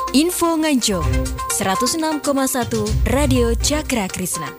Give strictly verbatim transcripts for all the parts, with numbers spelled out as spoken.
Info Nganjuk seratus enam koma satu Radio Cakra Krisna.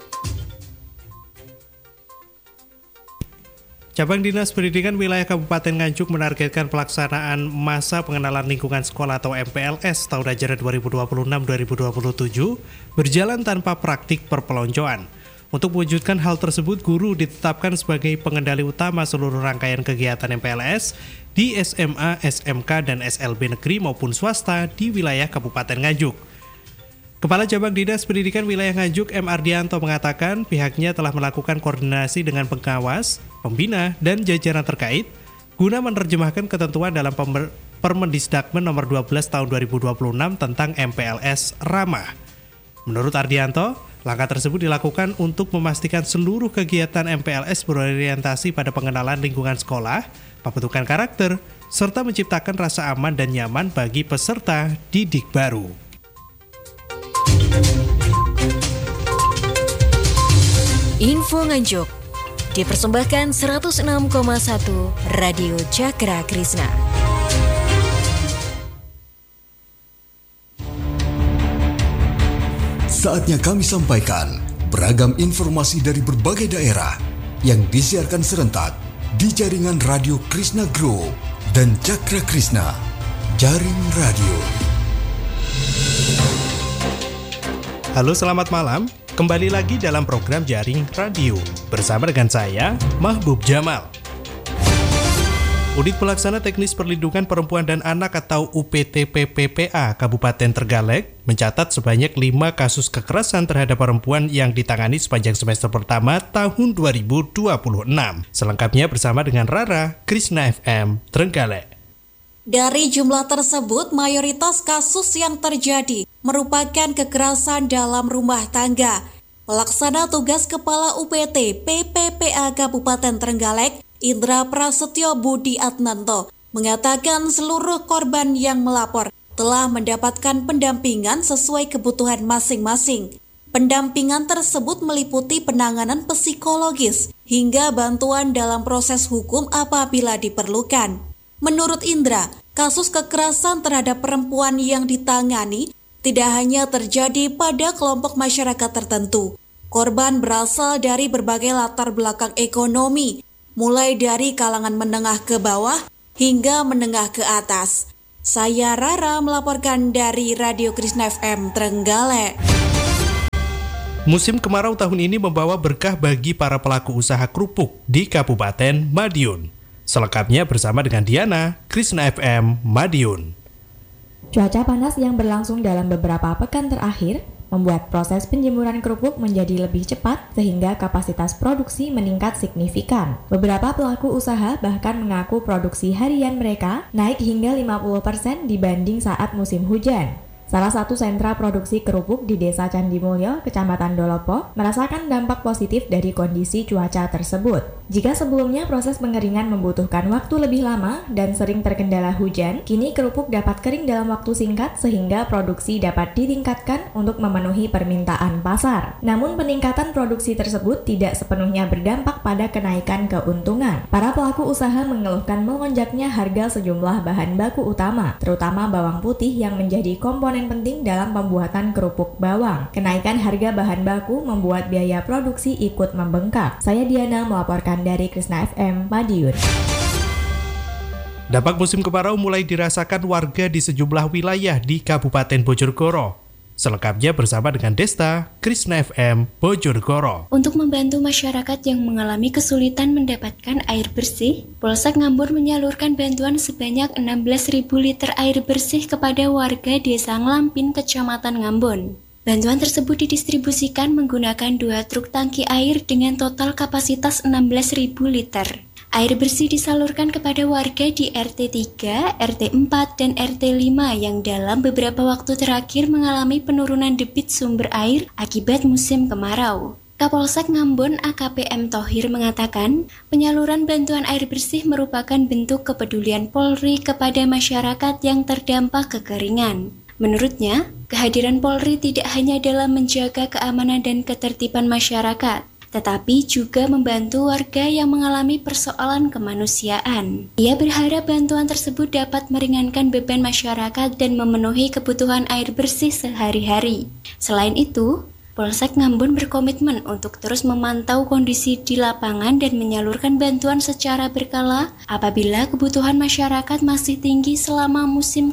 Cabang Dinas Pendidikan Wilayah Kabupaten Nganjuk menargetkan pelaksanaan masa pengenalan lingkungan sekolah atau M P L S tahun ajaran dua ribu dua puluh enam dua ribu dua puluh tujuh berjalan tanpa praktik perpeloncoan. Untuk mewujudkan hal tersebut, guru ditetapkan sebagai pengendali utama seluruh rangkaian kegiatan M P L S di S M A, S M K, dan S L B negeri maupun swasta di wilayah Kabupaten Nganjuk. Kepala Cabang Dinas Pendidikan Wilayah Nganjuk M. Ardianto mengatakan pihaknya telah melakukan koordinasi dengan pengawas, pembina, dan jajaran terkait guna menerjemahkan ketentuan dalam Permendisdagmen nomor dua belas tahun dua ribu dua puluh enam tentang M P L S ramah. Menurut Ardianto, langkah tersebut dilakukan untuk memastikan seluruh kegiatan M P L S berorientasi pada pengenalan lingkungan sekolah, pembentukan karakter, serta menciptakan rasa aman dan nyaman bagi peserta didik baru. Info Nganjuk dipersembahkan seratus enam koma satu Radio Cakra Krisna. Saatnya kami sampaikan beragam informasi dari berbagai daerah yang disiarkan serentak di jaringan Radio Krisna Group dan Cakra Krisna, Jaring Radio. Halo, selamat malam. Kembali lagi dalam program Jaring Radio bersama dengan saya, Mahbub Jamal. Unit Pelaksana Teknis Perlindungan Perempuan dan Anak atau U P T P P P A Kabupaten Trenggalek mencatat sebanyak lima kasus kekerasan terhadap perempuan yang ditangani sepanjang semester pertama tahun dua ribu dua puluh enam. Selengkapnya bersama dengan Rara, Krisna F M, Trenggalek. Dari jumlah tersebut, mayoritas kasus yang terjadi merupakan kekerasan dalam rumah tangga. Pelaksana tugas Kepala U P T P P P A Kabupaten Trenggalek, Indra Prasetyo Budi Adnanto, mengatakan seluruh korban yang melapor telah mendapatkan pendampingan sesuai kebutuhan masing-masing. Pendampingan tersebut meliputi penanganan psikologis hingga bantuan dalam proses hukum apabila diperlukan. Menurut Indra, kasus kekerasan terhadap perempuan yang ditangani tidak hanya terjadi pada kelompok masyarakat tertentu. Korban berasal dari berbagai latar belakang ekonomi, mulai dari kalangan menengah ke bawah hingga menengah ke atas. Saya Rara melaporkan dari Radio Krisna F M Trenggalek. Musim kemarau tahun ini membawa berkah bagi para pelaku usaha kerupuk di Kabupaten Madiun. Selengkapnya bersama dengan Diana, Krisna F M, Madiun. Cuaca panas yang berlangsung dalam beberapa pekan terakhir membuat proses penjemuran kerupuk menjadi lebih cepat sehingga kapasitas produksi meningkat signifikan. Beberapa pelaku usaha bahkan mengaku produksi harian mereka naik hingga lima puluh persen dibanding saat musim hujan. Salah satu sentra produksi kerupuk di Desa Candimulyo, Kecamatan Dolopo, merasakan dampak positif dari kondisi cuaca tersebut. Jika sebelumnya proses pengeringan membutuhkan waktu lebih lama dan sering terkendala hujan, kini kerupuk dapat kering dalam waktu singkat sehingga produksi dapat ditingkatkan untuk memenuhi permintaan pasar. Namun peningkatan produksi tersebut tidak sepenuhnya berdampak pada kenaikan keuntungan. Para pelaku usaha mengeluhkan melonjaknya harga sejumlah bahan baku utama, terutama bawang putih yang menjadi komponen penting dalam pembuatan kerupuk bawang. Kenaikan harga bahan baku membuat biaya produksi ikut membengkak. Saya Diana melaporkan dari Krisna F M, Madiun. Dampak musim kemarau mulai dirasakan warga di sejumlah wilayah di Kabupaten Bojonegoro. Selengkapnya bersama dengan Desta, Krisna F M, Bojonegoro. Untuk membantu masyarakat yang mengalami kesulitan mendapatkan air bersih, Polsek Ngambon menyalurkan bantuan sebanyak enam belas ribu liter air bersih kepada warga Desa Nglampin, Kecamatan Ngambon. Bantuan tersebut didistribusikan menggunakan dua truk tangki air dengan total kapasitas enam belas ribu liter. Air bersih disalurkan kepada warga di R T tiga, R T empat, dan R T lima yang dalam beberapa waktu terakhir mengalami penurunan debit sumber air akibat musim kemarau. Kapolsek Ngambon A K P M Thohir mengatakan, penyaluran bantuan air bersih merupakan bentuk kepedulian Polri kepada masyarakat yang terdampak kekeringan. Menurutnya, kehadiran Polri tidak hanya dalam menjaga keamanan dan ketertiban masyarakat, tetapi juga membantu warga yang mengalami persoalan kemanusiaan. Ia berharap bantuan tersebut dapat meringankan beban masyarakat dan memenuhi kebutuhan air bersih sehari-hari. Selain itu, Polsek Ngambon berkomitmen untuk terus memantau kondisi di lapangan dan menyalurkan bantuan secara berkala apabila kebutuhan masyarakat masih tinggi selama musim